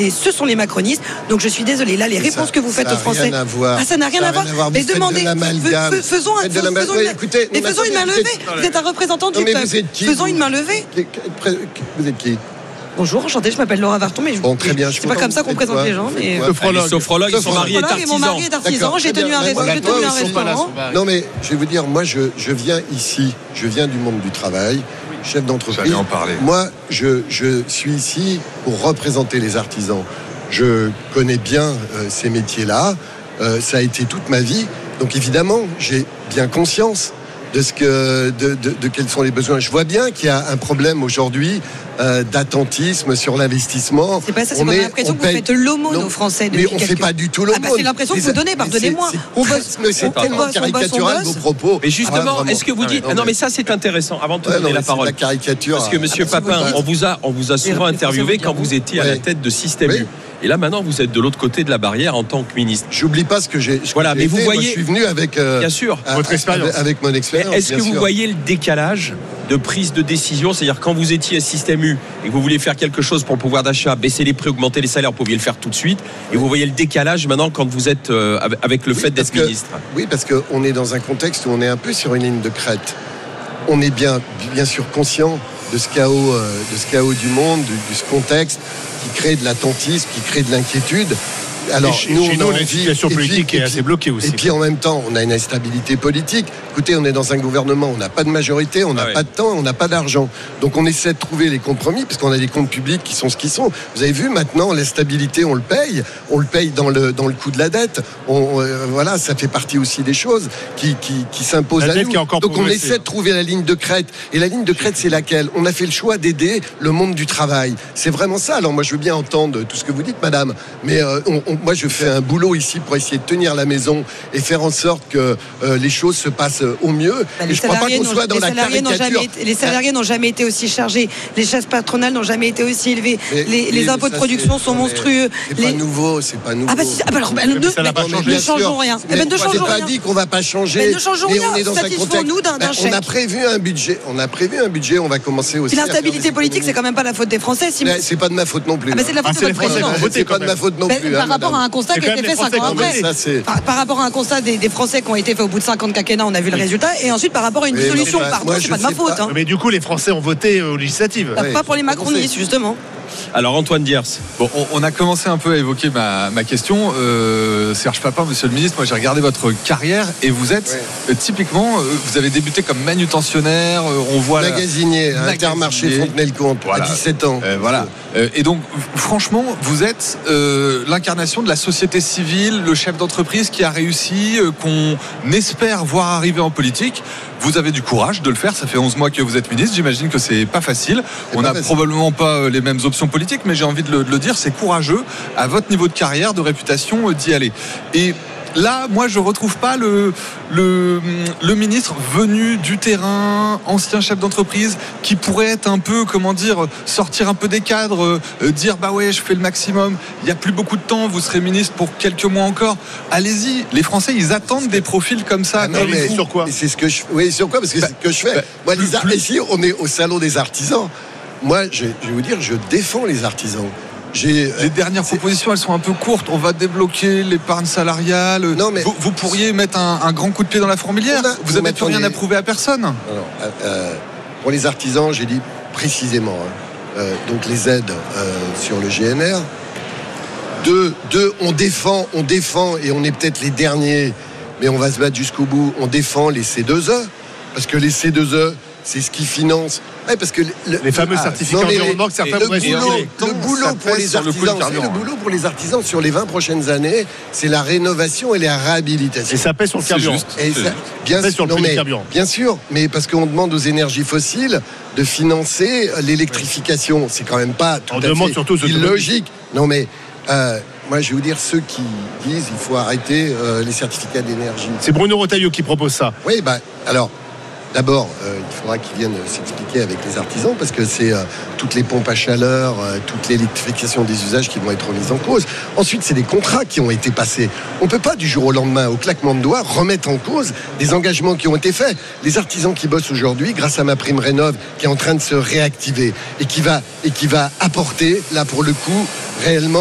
ce sont les macronistes. Donc je suis désolée. Là, les réponses que vous faites aux Français, ça n'a rien à voir. Mais demandez, faisons une main levée. Vous êtes un représentant du peuple. Faisons une main levée. Vous êtes qui? Bonjour, enchantée, je m'appelle Laura Varton, mais très bien, c'est pas comme ça qu'on présente les gens. Mais... Sophrologue, son mari est artisan. Mon mari est artisan, j'ai tenu un restaurant. Non mais je vais vous dire, moi je viens ici, je viens du monde du travail, chef d'entreprise. J'allais en parler. Moi je suis ici pour représenter les artisans. Je connais bien ces métiers-là, ça a été toute ma vie, donc évidemment j'ai bien conscience de quels sont les besoins. Je vois bien qu'il y a un problème aujourd'hui d'attentisme sur l'investissement. C'est pas ça, c'est qu'on a l'impression que vous faites l'aumône aux Français. Mais on ne fait pas du tout l'aumône. C'est l'impression que vous donnez, pardonnez-moi. C'est tellement caricatural vos propos. Mais justement, est-ce que vous dites... Non mais ça c'est intéressant, avant de donner la parole. La caricature. Parce que Monsieur Papin, on vous a souvent interviewé quand vous étiez à la tête de Système U. Et là, maintenant, vous êtes de l'autre côté de la barrière en tant que ministre. J'oublie pas ce que j'ai. Voilà, mais vous voyez. Moi, je suis venu avec. Bien sûr. Votre expérience. Avec mon expérience. Est-ce que vous voyez le décalage de prise de décision? C'est-à-dire, quand vous étiez à Système U et que vous vouliez faire quelque chose pour le pouvoir d'achat, baisser les prix, augmenter les salaires, vous pouviez le faire tout de suite. Et vous voyez le décalage maintenant quand vous êtes avec le fait d'être ministre. Oui, parce qu'on est dans un contexte où on est un peu sur une ligne de crête. On est bien sûr conscient de ce chaos du monde, de ce contexte qui crée de l'attentisme, qui crée de l'inquiétude. Alors, nous, la situation politique est assez bloquée aussi. Et puis en même temps, on a une instabilité politique. Écoutez, on est dans un gouvernement, on n'a pas de majorité, on n'a pas de temps, on n'a pas d'argent. Donc on essaie de trouver les compromis, parce qu'on a des comptes publics qui sont ce qu'ils sont. Vous avez vu, maintenant, la stabilité, on le paye dans le coût de la dette. Voilà, ça fait partie aussi des choses qui s'imposent à nous. Donc on essaie de trouver la ligne de crête. Et la ligne de crête, c'est laquelle? On a fait le choix d'aider le monde du travail. C'est vraiment ça. Alors moi, je veux bien entendre tout ce que vous dites, madame, mais moi, je fais un boulot ici pour essayer de tenir la maison et faire en sorte que les choses se passent au mieux. Et je ne crois pas qu'on soit dans la caricature. Les salariés n'ont jamais été aussi chargés. Les charges patronales n'ont jamais été aussi élevées. Les impôts de production sont monstrueux. C'est pas nouveau, c'est pas nouveau. Ne changeons rien. Je n'ai pas dit qu'on ne va pas changer. Ne changeons rien. Satisfaisons-nous d'un chèque. On a prévu un budget. On va commencer aussi. L'instabilité politique, c'est quand même pas la faute des Français. C'est pas de ma faute non plus. C'est de la faute de votre président. C'est pas de ma faute non plus. Par rapport à un constat qui a été fait 5 ans après. Par rapport à un constat des Français qui ont été faits au bout de 50 quinquennats, on a vu le résultat. Et ensuite, par rapport à une dissolution, pardon, c'est pas de ma faute. Mais du coup, les Français ont voté aux législatives. Pas pour les macronistes, justement. Alors Antoine Diers. Bon, on a commencé un peu à évoquer ma question. Serge Papin, monsieur le ministre, moi j'ai regardé votre carrière et vous êtes typiquement, vous avez débuté comme manutentionnaire, on voit magasinier, Intermarché Fontenay-le-Comte, à 17 ans. Voilà. Et donc, franchement, vous êtes l'incarnation de la société civile, le chef d'entreprise qui a réussi, qu'on espère voir arriver en politique. Vous avez du courage de le faire, ça fait 11 mois que vous êtes ministre, j'imagine que c'est pas facile. On n'a probablement pas les mêmes options politiques, mais j'ai envie de le dire, c'est courageux, à votre niveau de carrière, de réputation, d'y aller. Et là, moi, je retrouve pas le ministre venu du terrain, ancien chef d'entreprise, qui pourrait être un peu, sortir un peu des cadres, dire bah ouais, je fais le maximum. Il y a plus beaucoup de temps, vous serez ministre pour quelques mois encore. Allez-y, les Français, ils attendent des profils comme ça. Sur quoi? C'est ce que je. Oui, sur quoi? Parce que c'est ce que je fais. Moi, ici, on est au salon des artisans. Moi, je vais vous dire, je défends les artisans. Les dernières propositions, elles sont un peu courtes. On va débloquer l'épargne salariale. Non, mais vous pourriez mettre un grand coup de pied dans la fourmilière. Vous n'avez plus rien à prouver à personne. Alors, pour les artisans, j'ai dit précisément. Donc les aides sur le GNR. Deux, on défend et on est peut-être les derniers, mais on va se battre jusqu'au bout. On défend les C2E parce que les C2E, c'est ce qui finance. Ouais, parce que les fameux certificats environnement que certains voudraient retirer. Le boulot pour les artisans sur les 20 prochaines années, c'est la rénovation et la réhabilitation. Et ça pèse sur le carburant. Bien sûr, mais parce qu'on demande aux énergies fossiles de financer l'électrification. C'est quand même pas tout à fait illogique. Non mais moi, je vais vous dire, ceux qui disent il faut arrêter les certificats d'énergie. C'est Bruno Retailleau qui propose ça. Oui, alors. D'abord, il faudra qu'ils viennent s'expliquer avec les artisans parce que c'est toutes les pompes à chaleur, toute l'électrification des usages qui vont être remises en cause. Ensuite, c'est des contrats qui ont été passés. On ne peut pas du jour au lendemain, au claquement de doigts, remettre en cause des engagements qui ont été faits. Les artisans qui bossent aujourd'hui, grâce à ma prime Rénov', qui est en train de se réactiver et qui va apporter, là pour le coup, réellement